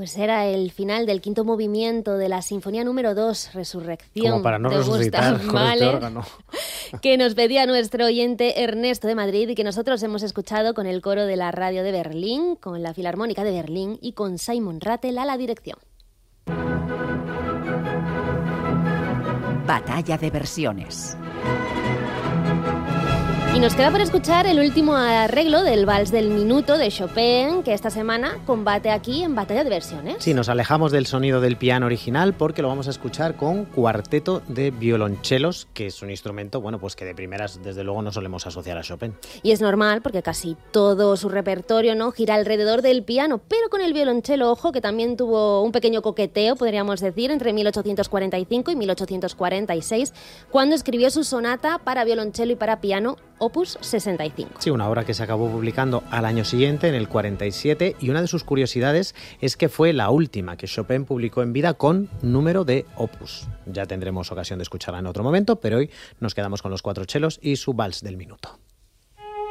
Pues era el final del quinto movimiento de la Sinfonía número 2, Resurrección. Como para no de resucitar Gustav con este Mahler, órgano. que nos pedía nuestro oyente Ernesto de Madrid y que nosotros hemos escuchado con el coro de la radio de Berlín, con la Filarmónica de Berlín y con Simon Rattle a la dirección. Batalla de versiones. Y nos queda por escuchar el último arreglo del Vals del Minuto de Chopin, que esta semana combate aquí en Batalla de Versiones. Sí, nos alejamos del sonido del piano original porque lo vamos a escuchar con cuarteto de violonchelos, que es un instrumento, bueno, pues que de primeras, desde luego, no solemos asociar a Chopin. Y es normal porque casi todo su repertorio, ¿no?, gira alrededor del piano, pero con el violonchelo, ojo, que también tuvo un pequeño coqueteo, podríamos decir, entre 1845 y 1846, cuando escribió su sonata para violonchelo y para piano, Opus 65. Sí, una obra que se acabó publicando al año siguiente, en el 47, y una de sus curiosidades es que fue la última que Chopin publicó en vida con número de opus. Ya tendremos ocasión de escucharla en otro momento, pero hoy nos quedamos con los cuatro chelos y su Vals del Minuto.